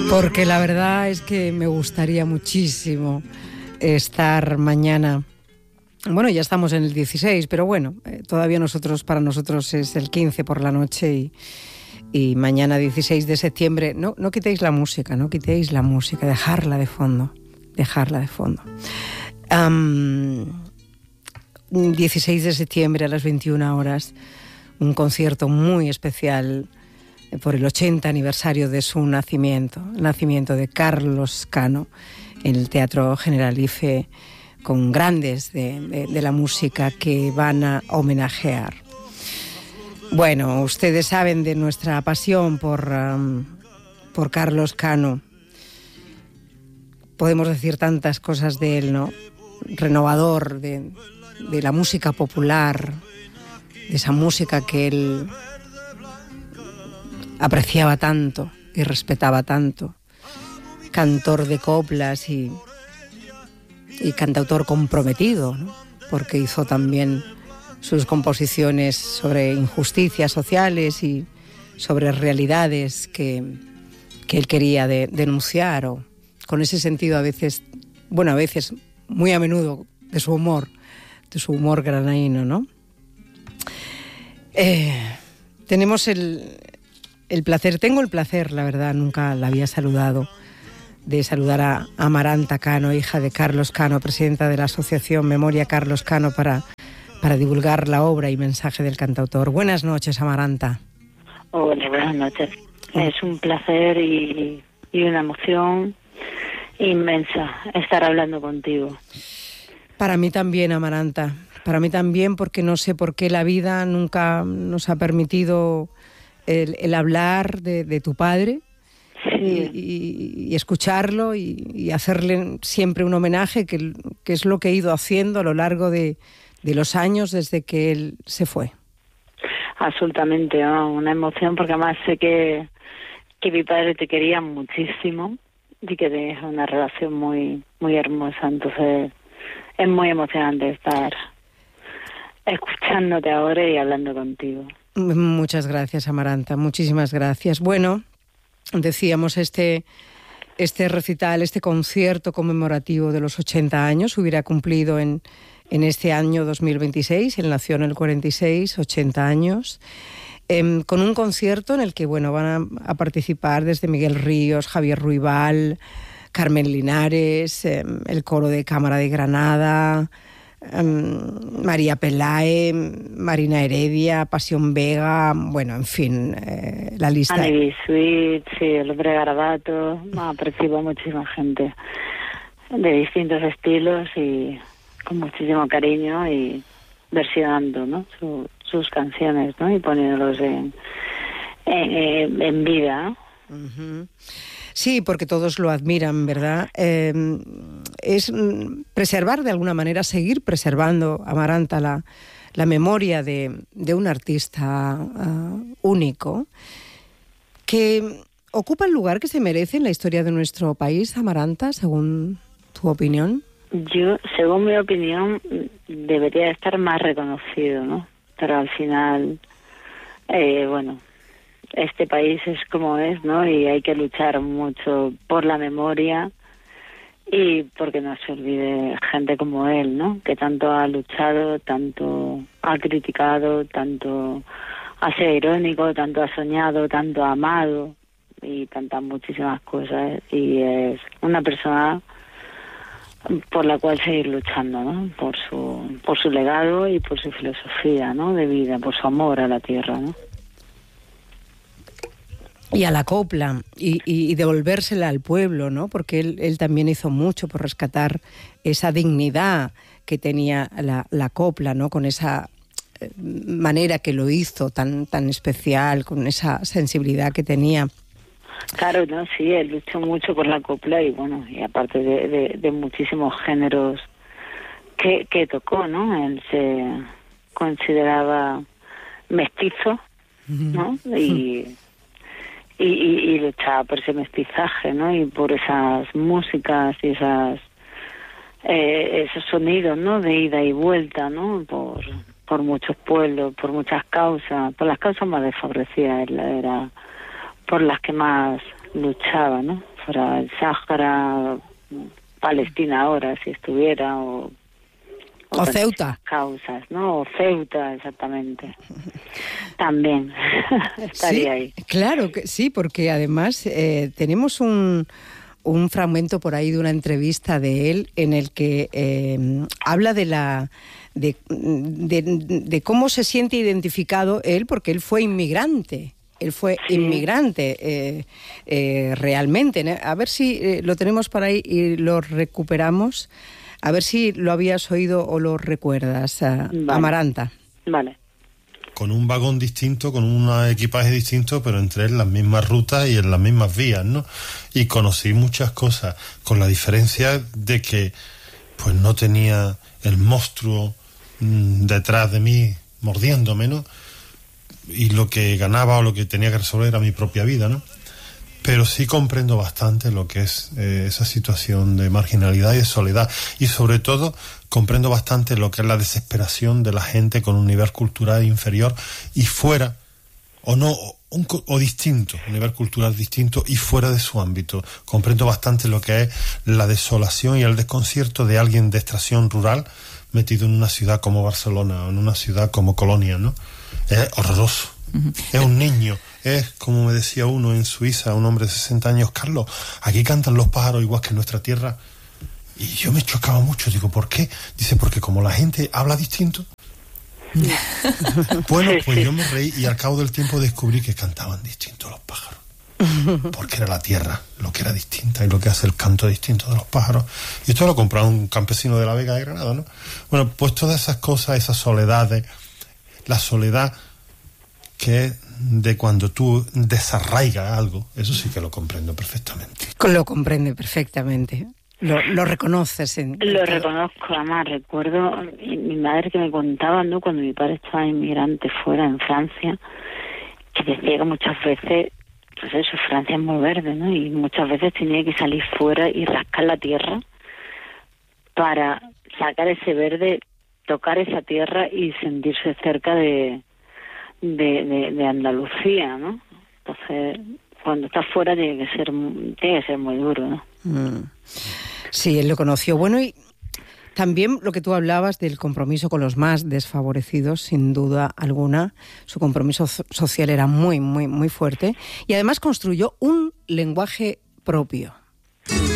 Porque la verdad es que me gustaría muchísimo estar mañana. Bueno, ya estamos en el 16, pero bueno, todavía para nosotros es el 15 por la noche y mañana 16 de septiembre. No quitéis la música, dejarla de fondo. 16 de septiembre a las 21 horas, un concierto muy especial por el 80 aniversario de su nacimiento, el nacimiento de Carlos Cano, en el Teatro Generalife, con grandes de la música que van a homenajear. Bueno, ustedes saben de nuestra pasión por Carlos Cano. Podemos decir tantas cosas de él, ¿no? Renovador de la música popular, de esa música que él apreciaba tanto y respetaba tanto. Cantor de coplas y cantautor comprometido, ¿no? Porque hizo también sus composiciones sobre injusticias sociales y sobre realidades que él quería denunciar, o con ese sentido a veces, muy a menudo, de su humor granadino, ¿no? Tengo el placer, la verdad, nunca la había saludado, de saludar a Amaranta Cano, hija de Carlos Cano, presidenta de la Asociación Memoria Carlos Cano, para divulgar la obra y mensaje del cantautor. Buenas noches, Amaranta. Hola, buenas noches. Es un placer y una emoción inmensa estar hablando contigo. Para mí también, Amaranta. Para mí también, porque no sé por qué la vida nunca nos ha permitido el hablar de tu padre. Sí. Y escucharlo y hacerle siempre un homenaje, que es lo que he ido haciendo a lo largo de los años desde que él se fue. Absolutamente, ¿no? Una emoción, porque además sé que mi padre te quería muchísimo y que tenías una relación muy, muy hermosa. Entonces es muy emocionante estar escuchándote ahora y hablando contigo. Muchas gracias, Amaranta, muchísimas gracias. Bueno, decíamos, este recital, este concierto conmemorativo de los 80 años, hubiera cumplido en este año 2026, él nació en el 46, 80 años, con un concierto en el que van a participar desde Miguel Ríos, Javier Ruibal, Carmen Linares, el Coro de Cámara de Granada, María Pelae, Marina Heredia, Pasión Vega, en fin, la lista. Annie Bisuit, sí, el Hombre Garabato, participa muchísima gente de distintos estilos y con muchísimo cariño y versionando, ¿no? sus canciones, ¿no? Y poniéndolos en vida, ¿no? Uh-huh. Sí, porque todos lo admiran, ¿verdad? Es preservar de alguna manera, seguir preservando, Amaranta, la memoria de un artista único que ocupa el lugar que se merece en la historia de nuestro país, Amaranta, según tu opinión. Yo, según mi opinión, debería estar más reconocido, ¿no? Pero al final, este país es como es, ¿no? Y hay que luchar mucho por la memoria y porque no se olvide gente como él, ¿no? Que tanto ha luchado, tanto ha criticado, tanto ha sido irónico, tanto ha soñado, tanto ha amado y tantas muchísimas cosas. Y es una persona por la cual seguir luchando, ¿no? Por su legado y por su filosofía, ¿no? De vida, por su amor a la tierra, ¿no? Y a la copla, y devolvérsela al pueblo, ¿no? Porque él también hizo mucho por rescatar esa dignidad que tenía la copla, ¿no? Con esa manera que lo hizo tan especial, con esa sensibilidad que tenía. Claro, no, sí, él luchó mucho por la copla y y aparte de muchísimos géneros que tocó, ¿no? Él se consideraba mestizo, ¿no? Y luchaba por ese mestizaje, ¿no? Y por esas músicas y esos sonidos, ¿no? De ida y vuelta, ¿no? Por muchos pueblos, por muchas causas, por las causas más desfavorecidas, él era por las que más luchaba, ¿no? fuera el Sáhara, Palestina ahora, si estuviera, o Ceuta. Causas, ¿no? O Ceuta, exactamente. También estaría ahí. Claro que sí, porque además tenemos un fragmento por ahí de una entrevista de él en el que habla de cómo se siente identificado él, porque él fue inmigrante. Él fue inmigrante realmente, ¿no? A ver si lo tenemos por ahí y lo recuperamos. A ver si lo habías oído o lo recuerdas, vale. Amaranta. Vale. Con un vagón distinto, con un equipaje distinto, pero entre las mismas rutas y en las mismas vías, ¿no? Y conocí muchas cosas, con la diferencia de que pues no tenía el monstruo detrás de mí mordiéndome, ¿no? Y lo que ganaba o lo que tenía que resolver era mi propia vida, ¿no? Pero sí comprendo bastante lo que es esa situación de marginalidad y de soledad, y sobre todo comprendo bastante lo que es la desesperación de la gente con un nivel cultural inferior y fuera, o distinto, un nivel cultural distinto y fuera de su ámbito. Comprendo bastante lo que es la desolación y el desconcierto de alguien de extracción rural metido en una ciudad como Barcelona o en una ciudad como Colonia, ¿no? Es horroroso. Uh-huh. Es un niño. Es, como me decía uno en Suiza, un hombre de 60 años, Carlos, aquí cantan los pájaros igual que en nuestra tierra. Y yo me chocaba mucho, digo, ¿por qué? Dice, porque como la gente habla distinto. Bueno, pues yo me reí y al cabo del tiempo descubrí que cantaban distinto los pájaros. Porque era la tierra lo que era distinta y lo que hace el canto distinto de los pájaros. Y esto lo compraba un campesino de la Vega de Granada, ¿no? Bueno, pues todas esas cosas, esas soledades, la soledad que es de cuando tú desarraigas algo, eso sí que lo comprendo perfectamente. Lo comprende perfectamente. Lo reconoces. Lo reconozco, además recuerdo mi madre que me contaba, ¿no? Cuando mi padre estaba inmigrante fuera en Francia, que decía que muchas veces, pues eso, Francia es muy verde, ¿no? Y muchas veces tenía que salir fuera y rascar la tierra para sacar ese verde, tocar esa tierra y sentirse cerca de Andalucía, ¿no? Entonces, cuando estás fuera tiene que ser muy duro, ¿no? Sí, él lo conoció. Bueno, y también lo que tú hablabas del compromiso con los más desfavorecidos, sin duda alguna, su compromiso social era muy, muy, muy fuerte, y además construyó un lenguaje propio.